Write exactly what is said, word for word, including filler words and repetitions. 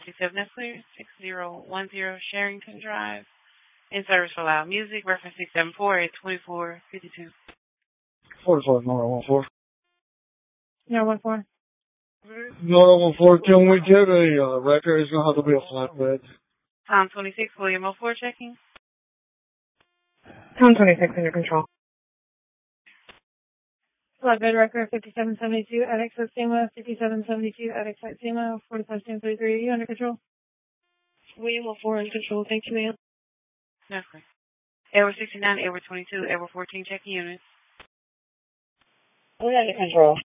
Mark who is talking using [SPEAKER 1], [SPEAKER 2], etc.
[SPEAKER 1] seven, that's clear. six zero one zero Sherrington Drive. In service for loud music, reference six seven four eight two four five two.
[SPEAKER 2] forty-four, Nora one four.
[SPEAKER 3] Yeah, one four.
[SPEAKER 2] Nora one four, can we get a uh, record? It's going to have to be a flatbed.
[SPEAKER 1] Tom twenty-six, William oh four checking.
[SPEAKER 3] Tom twenty-six under control. Flatbed record fifty-seven seventy-two at Exit SEMA, fifty-seven seventy-two at Exit SEMA, forty-five ten thirty-three. Are you under control? William oh four under control. Thank you, ma'am.
[SPEAKER 1] That's correct. Edward sixty-nine, Edward twenty-two, Edward fourteen checking units.
[SPEAKER 3] We're under control.